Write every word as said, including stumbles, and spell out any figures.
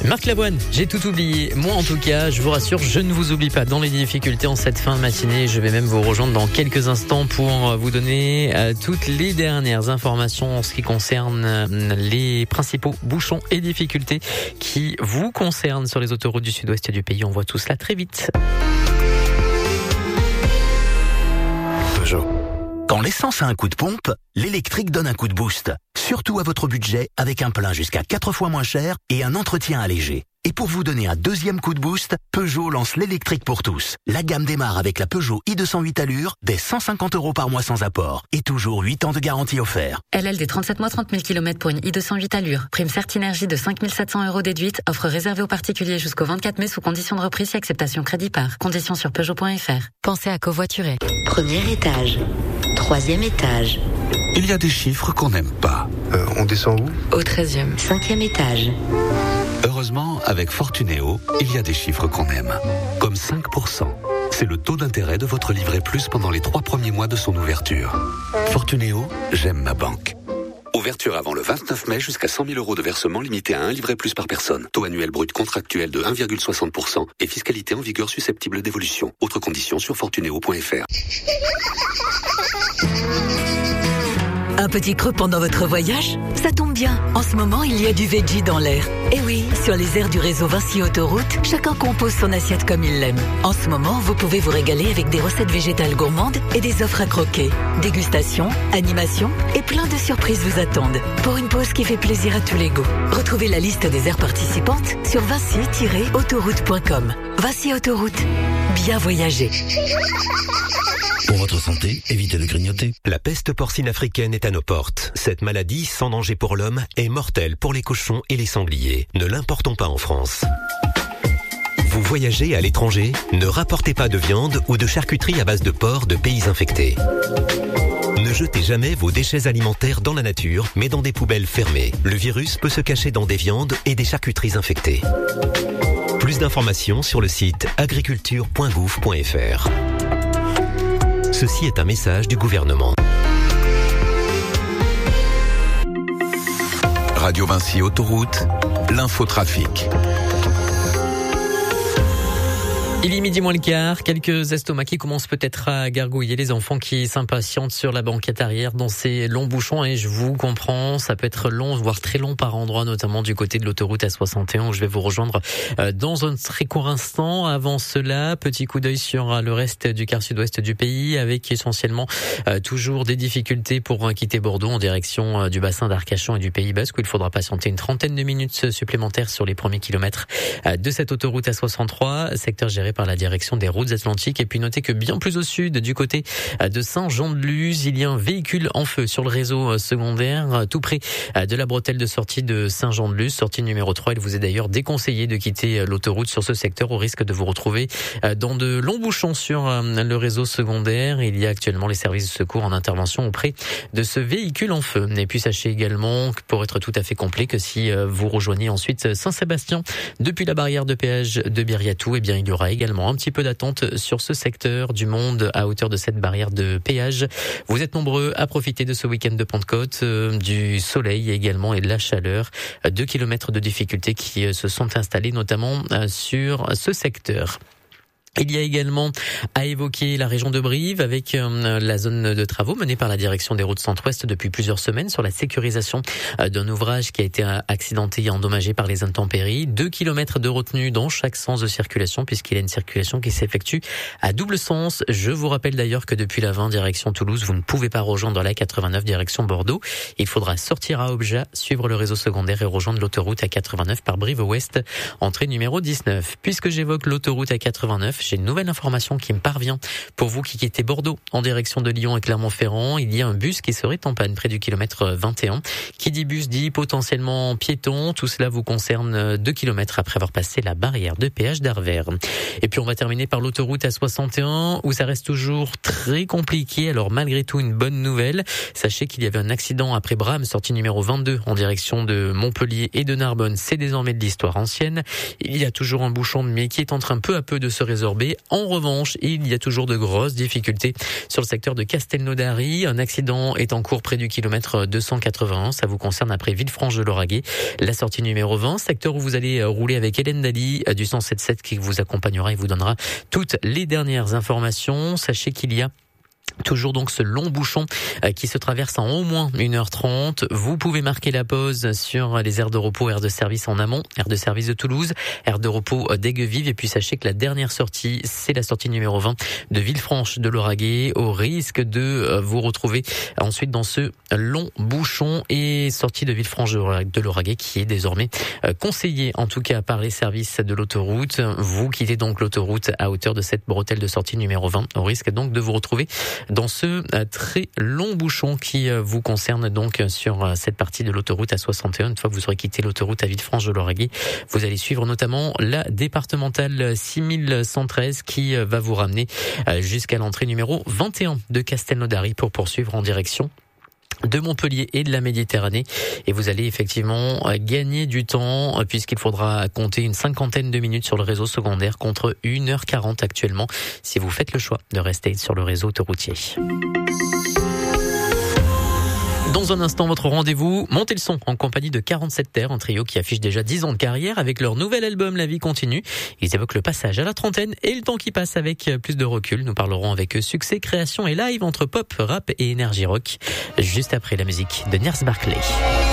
Marc Lavoine, j'ai tout oublié. Moi en tout cas, je vous rassure, je ne vous oublie pas dans les difficultés en cette fin de matinée. Je vais même vous rejoindre dans quelques instants pour vous donner euh, toutes les dernières informations en ce qui concerne euh, les principaux bouchons et difficultés qui vous concernent sur les autoroutes du sud-ouest du pays. On voit tout cela très vite. Peugeot. Quand l'essence a un coup de pompe, l'électrique donne un coup de boost. Surtout à votre budget, avec un plein jusqu'à quatre fois moins cher et un entretien allégé. Et pour vous donner un deuxième coup de boost, Peugeot lance l'électrique pour tous. La gamme démarre avec la Peugeot i deux cent huit Allure, dès cent cinquante euros par mois sans apport. Et toujours huit ans de garantie offert. L L D trente-sept mois, trente mille kilomètres pour une i deux cent huit Allure. Prime Certinergie de cinq mille sept cents euros déduite. Offre réservée aux particuliers jusqu'au vingt-quatre mai sous condition de reprise et acceptation crédit par. Conditions sur Peugeot point F R. Pensez à covoiturer. Premier étage. Troisième étage. Il y a des chiffres qu'on n'aime pas. Euh, on descend où ? Au treizième. Cinquième étage. Heureusement, avec Fortunéo, il y a des chiffres qu'on aime. Comme cinq pour cent. C'est le taux d'intérêt de votre livret plus pendant les trois premiers mois de son ouverture. Fortunéo, j'aime ma banque. Ouverture avant le vingt-neuf mai jusqu'à cent mille euros de versement limité à un livret plus par personne. Taux annuel brut contractuel de un virgule soixante pour cent et fiscalité en vigueur susceptible d'évolution. Autres conditions sur fortunéo point F R. Un petit creux pendant votre voyage ? Ça tombe bien. En ce moment, il y a du veggie dans l'air. Et oui, sur les aires du réseau Vinci Autoroute, chacun compose son assiette comme il l'aime. En ce moment, vous pouvez vous régaler avec des recettes végétales gourmandes et des offres à croquer. Dégustation, animation et plein de surprises vous attendent. Pour une pause qui fait plaisir à tous les goûts. Retrouvez la liste des aires participantes sur vinci tiret autoroute point com. Vinci Autoroute. Bien voyager. Pour votre santé, évitez de grignoter. La peste porcine africaine est à nos portes. Cette maladie, sans danger pour l'homme, est mortelle pour les cochons et les sangliers. Ne l'importons pas en France. Vous voyagez à l'étranger ? Ne rapportez pas de viande ou de charcuterie à base de porc de pays infectés. Ne jetez jamais vos déchets alimentaires dans la nature, mais dans des poubelles fermées. Le virus peut se cacher dans des viandes et des charcuteries infectées. Plus d'informations sur le site agriculture point gouv point F R. Ceci est un message du gouvernement. Radio Vinci Autoroute, l'infotrafic. Il est midi moins le quart, quelques estomacs qui commencent peut-être à gargouiller, les enfants qui s'impatientent sur la banquette arrière dans ces longs bouchons, et je vous comprends, ça peut être long, voire très long par endroits, notamment du côté de l'autoroute A soixante et un où je vais vous rejoindre dans un très court instant. Avant cela, petit coup d'œil sur le reste du quart sud-ouest du pays, avec essentiellement toujours des difficultés pour quitter Bordeaux en direction du bassin d'Arcachon et du Pays Basque, où il faudra patienter une trentaine de minutes supplémentaires sur les premiers kilomètres de cette autoroute A soixante-trois, secteur géré par la direction des routes atlantiques. Et puis notez que bien plus au sud, du côté de Saint-Jean-de-Luz, il y a un véhicule en feu sur le réseau secondaire, tout près de la bretelle de sortie de Saint-Jean-de-Luz, sortie numéro trois. Il vous est d'ailleurs déconseillé de quitter l'autoroute sur ce secteur au risque de vous retrouver dans de longs bouchons sur le réseau secondaire. Il y a actuellement les services de secours en intervention auprès de ce véhicule en feu. Et puis sachez également, pour être tout à fait complet, que si vous rejoignez ensuite Saint-Sébastien depuis la barrière de péage de Biriatou, eh bien il y aura également un petit peu d'attente sur ce secteur du Monde à hauteur de cette barrière de péage. Vous êtes nombreux à profiter de ce week-end de Pentecôte, euh, du soleil également et de la chaleur. Deux kilomètres de difficultés qui euh, se sont installés notamment euh, sur ce secteur. Il y a également à évoquer la région de Brive avec euh, la zone de travaux menée par la direction des routes centre-ouest depuis plusieurs semaines sur la sécurisation euh, d'un ouvrage qui a été accidenté et endommagé par les intempéries. Deux kilomètres de retenue dans chaque sens de circulation puisqu'il y a une circulation qui s'effectue à double sens. Je vous rappelle d'ailleurs que depuis la vingt direction Toulouse, vous ne pouvez pas rejoindre la quatre-vingt-neuf direction Bordeaux. Il faudra sortir à Objat, suivre le réseau secondaire et rejoindre l'autoroute A quatre-vingt-neuf par Brive-Ouest, entrée numéro dix-neuf. Puisque j'évoque l'autoroute A quatre-vingt-neuf, j'ai une nouvelle information qui me parvient. Pour vous qui quittez Bordeaux en direction de Lyon et Clermont-Ferrand, il y a un bus qui serait en panne près du kilomètre vingt et un. Qui dit bus dit potentiellement piéton. Tout cela vous concerne deux kilomètres après avoir passé la barrière de péage d'Arvers. Et puis on va terminer par l'autoroute A soixante et un où ça reste toujours très compliqué. Alors malgré tout, une bonne nouvelle. Sachez qu'il y avait un accident après Bram, sortie numéro vingt-deux en direction de Montpellier et de Narbonne. C'est désormais de l'histoire ancienne. Il y a toujours un bouchon mais qui est en train peu à peu de se résorber. B. En revanche, il y a toujours de grosses difficultés sur le secteur de Castelnaudary. Un accident est en cours près du kilomètre deux cent quatre-vingt-un. Ça vous concerne après Villefranche-de-Lauragais. La sortie numéro vingt, secteur où vous allez rouler avec Hélène Daly du cent sept sept qui vous accompagnera et vous donnera toutes les dernières informations. Sachez qu'il y a toujours donc ce long bouchon qui se traverse en au moins une heure trente. Vous pouvez marquer la pause sur les aires de repos, aires de service en amont, aires de service de Toulouse, aires de repos d'Aigues-Vives. Et puis sachez que la dernière sortie, c'est la sortie numéro vingt de Villefranche-de-Lauragais, au risque de vous retrouver ensuite dans ce long bouchon. Et sortie de Villefranche-de-Lauragais qui est désormais conseillée en tout cas par les services de l'autoroute. Vous quittez donc l'autoroute à hauteur de cette bretelle de sortie numéro vingt, au risque donc de vous retrouver dans ce très long bouchon qui vous concerne donc sur cette partie de l'autoroute A soixante et un. Une fois que vous aurez quitté l'autoroute à Villefranche-de-Lauragais, vous allez suivre notamment la départementale six mille cent treize qui va vous ramener jusqu'à l'entrée numéro vingt et un de Castelnaudary pour poursuivre en direction de Montpellier et de la Méditerranée. Et vous allez effectivement gagner du temps puisqu'il faudra compter une cinquantaine de minutes sur le réseau secondaire contre une heure quarante actuellement si vous faites le choix de rester sur le réseau autoroutier. Dans un instant, votre rendez-vous, montez le son en compagnie de quarante-sept Terre, un trio qui affiche déjà dix ans de carrière avec leur nouvel album La vie continue. Ils évoquent le passage à la trentaine et le temps qui passe avec plus de recul. Nous parlerons avec eux succès, création et live entre pop, rap et énergie rock. Juste après la musique de Gnars Barclay.